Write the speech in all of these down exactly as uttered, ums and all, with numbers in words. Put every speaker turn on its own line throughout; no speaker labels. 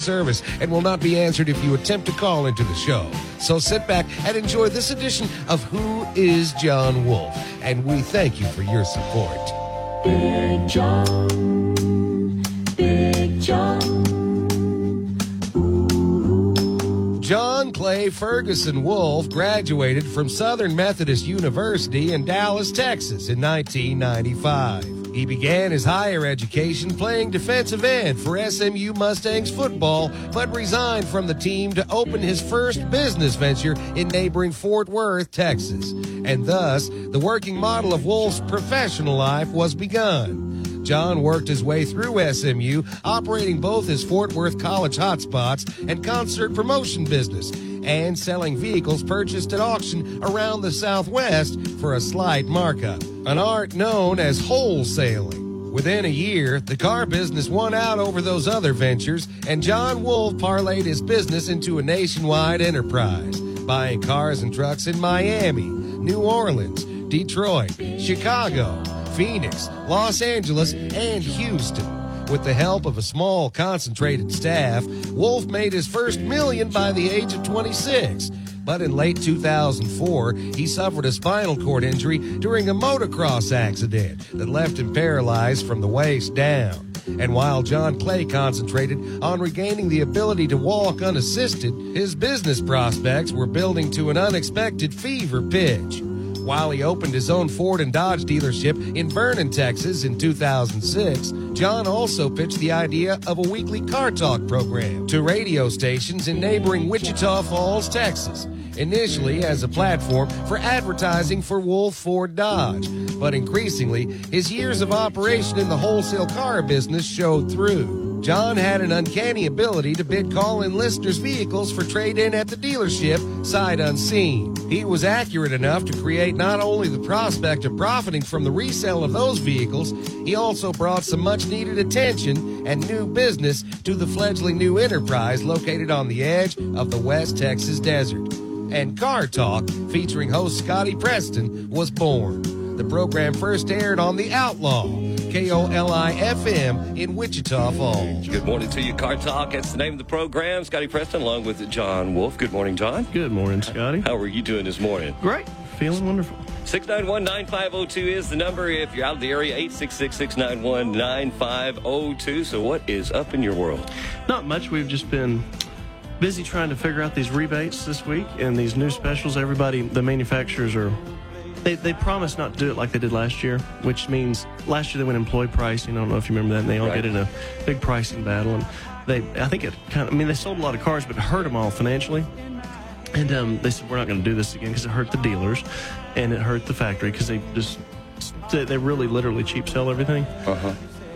service and will not be answered if you attempt to call into the show. So sit back and enjoy this edition of Who is John Wolf? And we thank you for your support.
Big John, Big John.
John Clay Ferguson Wolf graduated from Southern Methodist University in Dallas, Texas in nineteen ninety-five. He began his higher education playing defensive end for S M U Mustangs football, but resigned from the team to open his first business venture in neighboring Fort Worth, Texas. And thus, the working model of Wolf's professional life was begun. John worked his way through S M U, operating both his Fort Worth College hotspots and concert promotion business, and selling vehicles purchased at auction around the Southwest for a slight markup, an art known as wholesaling. Within a year, the car business won out over those other ventures, and John Wolf parlayed his business into a nationwide enterprise, buying cars and trucks in Miami, New Orleans, Detroit, Chicago, Phoenix, Los Angeles, and Houston. With the help of a small, concentrated staff, Wolf made his first million by the age of twenty-six. But in late two thousand four, he suffered a spinal cord injury during a motocross accident that left him paralyzed from the waist down. And while John Clay concentrated on regaining the ability to walk unassisted, his business prospects were building to an unexpected fever pitch. While he opened his own Ford and Dodge dealership in Vernon, Texas in two thousand six, John also pitched the idea of a weekly car talk program to radio stations in neighboring Wichita Falls, Texas, initially as a platform for advertising for Wolf Ford Dodge. But increasingly, his years of operation in the wholesale car business showed through. John had an uncanny ability to bid call-in listeners' vehicles for trade-in at the dealership, sight unseen. He was accurate enough to create not only the prospect of profiting from the resale of those vehicles, he also brought some much-needed attention and new business to the fledgling new enterprise located on the edge of the West Texas desert. And Car Talk, featuring host Scotty Preston, was born. The program first aired on The Outlaw, K O L I F M in Wichita Falls.
Good morning to you, Car Talk. That's the name of the program. Scotty Preston along with John Wolf. Good morning, John.
Good morning, Scotty.
How are you doing this morning?
Great. Feeling wonderful.
six nine one, nine five zero two is the number. If you're out of the area, eight six six, six nine one, nine five zero two. So what is up in your world?
Not much. We've just been busy trying to figure out these rebates this week and these new specials. Everybody, the manufacturers are... They, they promised not to do it like they did last year, which means last year they went employee pricing. I don't know if you remember that. And they all
right. get
in a big pricing battle. And they, I think it kind of, I mean, they sold a lot of cars, but it hurt them all financially. And um, they said, we're not going to do this again because it hurt the dealers and it hurt the factory because they just, they really literally cheap sell everything.
Uh-huh.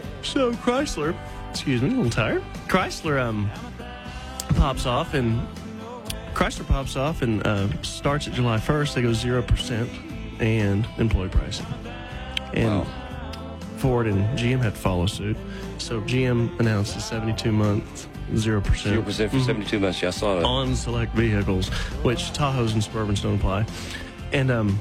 So Chrysler, excuse me, a little tired. Chrysler um, pops off and Chrysler pops off and uh, starts at July first. They go zero percent. And employee pricing. And
wow.
Ford and G M had to follow suit. So G M announced a seventy-two month zero percent.
zero percent for mm-hmm. seventy-two months. Yeah, I saw that.
On select vehicles, which Tahoes and Suburbans don't apply. And um,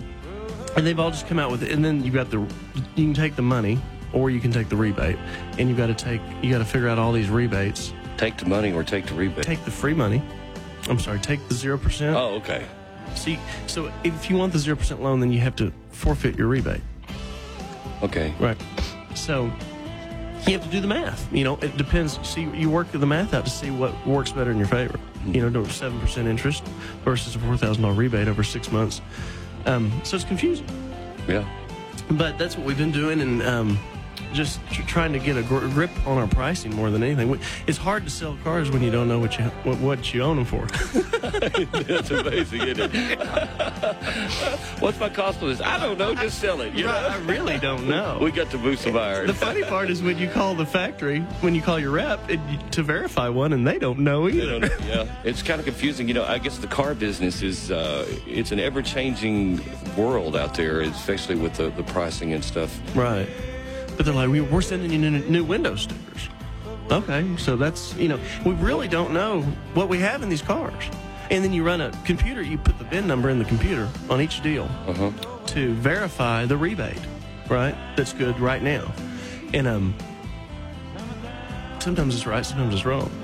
and they've all just come out with it. And then you've got the, you can take the money or you can take the rebate. And you've got to take, you got to figure out all these rebates.
Take the money or take the rebate?
Take the free money. I'm sorry, take the zero percent.
Oh, okay.
See, so if you want the zero percent loan, then you have to forfeit your rebate.
Okay.
Right. So you have to do the math. You know, it depends. See, you work the math out to see what works better in your favor. Mm-hmm. You know, seven percent interest versus a four thousand dollars rebate over six months. Um, so it's confusing.
Yeah.
But that's what we've been doing, and um, just tr- trying to get a gr- grip on our pricing more than anything. We, it's hard to sell cars when you don't know what you what, what you own them for.
That's amazing, isn't it? What's my cost of this? I don't know. Just sell it. You
right,
know?
I really don't know.
We got to boost some iron.
The funny part is when you call the factory, when you call your rep it, to verify one, and they don't know either.
They don't, yeah, it's kind of confusing. You know, I guess the car business is uh, it's an ever-changing world out there, especially with the, the pricing and stuff.
Right. But they're like, we're sending you new window stickers. Okay, so that's, you know, we really don't know what we have in these cars. And then you run a computer, you put the V I N number in the computer on each deal
uh-huh.
to verify the rebate, right? That's good right now. And um, sometimes it's right, sometimes it's wrong.